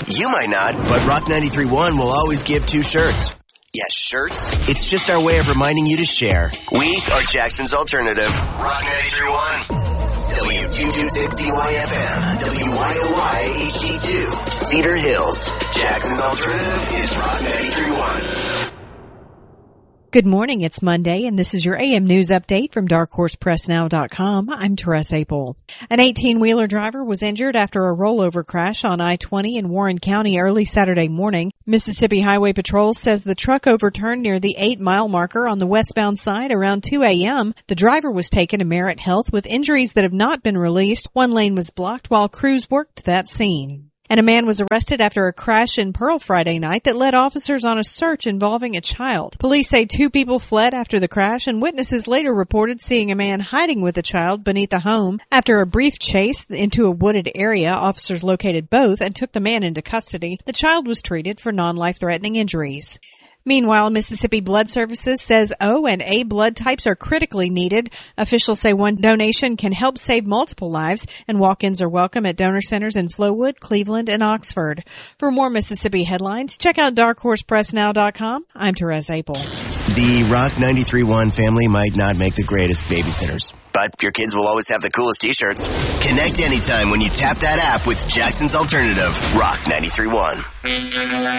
You might not, but Rock 93.1 will always give 2 shirts. Yes, shirts. It's just our way of reminding you to share. We are Jackson's Alternative. Rock 93.1. W226CYFM, WYOY HD2, Cedar Hills. Jackson's Alternative is Rock 93.1. Good morning. It's Monday, and this is your AM News Update from DarkHorsePressNow.com. I'm Teresa Apel. An 18-wheeler driver was injured after a rollover crash on I-20 in Warren County early Saturday morning. Mississippi Highway Patrol says the truck overturned near the 8-mile marker on the westbound side around 2 a.m. The driver was taken to Merit Health with injuries that have not been released. One lane was blocked while crews worked that scene. And a man was arrested after a crash in Pearl Friday night that led officers on a search involving a child. Police say 2 people fled after the crash, and witnesses later reported seeing a man hiding with a child beneath a home. After a brief chase into a wooded area, officers located both and took the man into custody. The child was treated for non-life-threatening injuries. Meanwhile, Mississippi Blood Services says O and A blood types are critically needed. Officials say one donation can help save multiple lives, and walk-ins are welcome at donor centers in Flowood, Cleveland, and Oxford. For more Mississippi headlines, check out DarkHorsePressNow.com. I'm Teresa Apel. The Rock 93.1 family might not make the greatest babysitters, but your kids will always have the coolest t-shirts. Connect anytime when you tap that app with Jackson's Alternative, Rock 93.1.